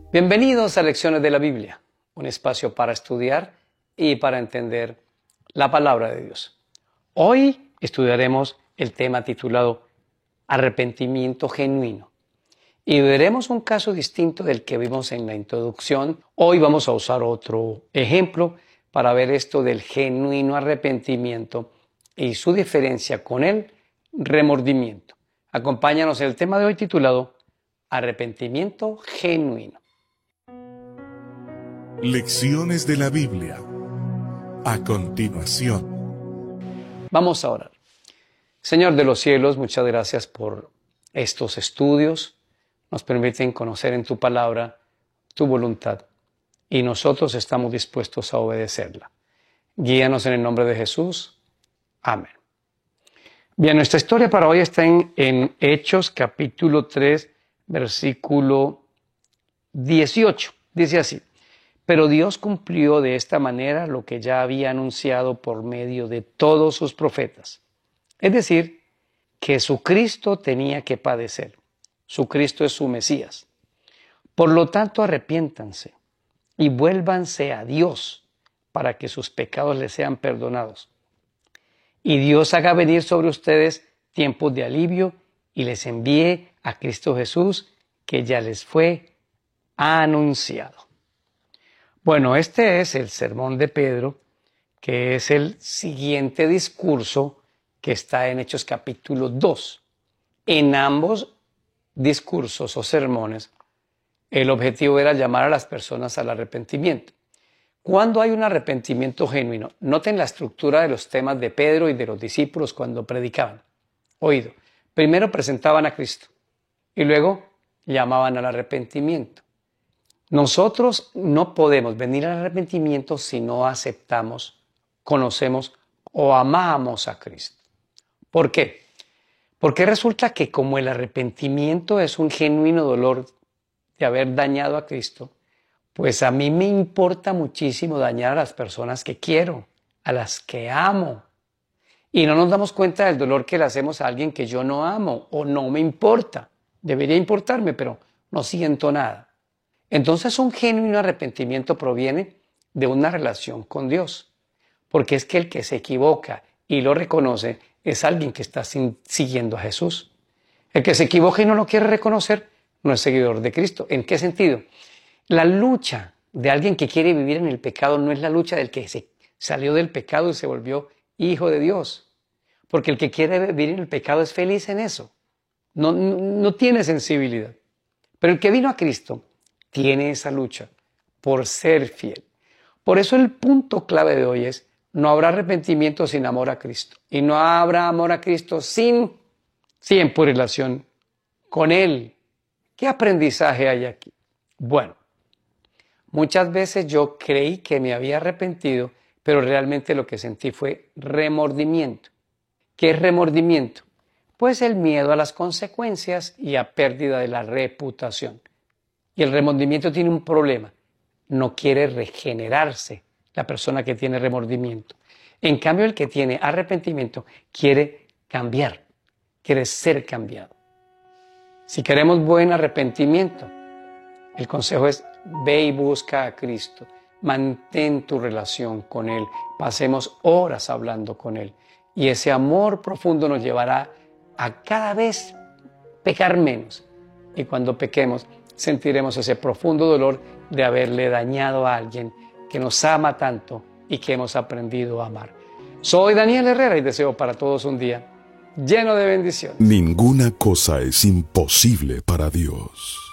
Bienvenidos a Lecciones de la Biblia, un espacio para estudiar y para entender la palabra de Dios. Hoy estudiaremos el tema titulado Arrepentimiento genuino y veremos un caso distinto del que vimos en la introducción. Hoy vamos a usar otro ejemplo para ver esto del genuino arrepentimiento y su diferencia con el remordimiento. Acompáñanos en el tema de hoy titulado Arrepentimiento genuino. Lecciones de la Biblia. A continuación. Vamos a orar. Señor de los cielos, muchas gracias por estos estudios. Nos permiten conocer en tu palabra tu voluntad y nosotros estamos dispuestos a obedecerla. Guíanos en el nombre de Jesús. Amén. Bien, nuestra historia para hoy está en Hechos capítulo 3, versículo 18. Dice así: pero Dios cumplió de esta manera lo que ya había anunciado por medio de todos sus profetas. Es decir, que su Cristo tenía que padecer. Su Cristo es su Mesías. Por lo tanto, arrepiéntanse y vuélvanse a Dios para que sus pecados les sean perdonados. Y Dios haga venir sobre ustedes tiempos de alivio y les envíe a Cristo Jesús, que ya les fue anunciado. Bueno, este es el sermón de Pedro, que es el siguiente discurso que está en Hechos capítulo 2. En ambos discursos o sermones, el objetivo era llamar a las personas al arrepentimiento. Cuando hay un arrepentimiento genuino, noten la estructura de los temas de Pedro y de los discípulos cuando predicaban. Oído, primero presentaban a Cristo y luego llamaban al arrepentimiento. Nosotros no podemos venir al arrepentimiento si no aceptamos, conocemos o amamos a Cristo. ¿Por qué? Porque resulta que como el arrepentimiento es un genuino dolor de haber dañado a Cristo, pues a mí me importa muchísimo dañar a las personas que quiero, a las que amo. Y no nos damos cuenta del dolor que le hacemos a alguien que yo no amo o no me importa. Debería importarme, pero no siento nada. Entonces un genuino arrepentimiento proviene de una relación con Dios, porque es que el que se equivoca y lo reconoce es alguien que está siguiendo a Jesús. El que se equivoca y no lo quiere reconocer no es seguidor de Cristo. ¿En qué sentido? La lucha de alguien que quiere vivir en el pecado no es la lucha del que se salió del pecado y se volvió hijo de Dios, porque el que quiere vivir en el pecado es feliz en eso, no tiene sensibilidad. Pero el que vino a Cristo tiene esa lucha por ser fiel. Por eso el punto clave de hoy es: no habrá arrepentimiento sin amor a Cristo. Y no habrá amor a Cristo sin tiempo y relación con Él. ¿Qué aprendizaje hay aquí? Bueno, muchas veces yo creí que me había arrepentido, pero realmente lo que sentí fue remordimiento. ¿Qué es remordimiento? Pues el miedo a las consecuencias y a pérdida de la reputación. Y el remordimiento tiene un problema: no quiere regenerarse la persona que tiene remordimiento. En cambio, el que tiene arrepentimiento quiere cambiar, quiere ser cambiado. Si queremos buen arrepentimiento, el consejo es: ve y busca a Cristo, mantén tu relación con Él, pasemos horas hablando con Él. Y ese amor profundo nos llevará a cada vez pecar menos. Y cuando pequemos, sentiremos ese profundo dolor de haberle dañado a alguien que nos ama tanto y que hemos aprendido a amar. Soy Daniel Herrera y deseo para todos un día lleno de bendiciones. Ninguna cosa es imposible para Dios.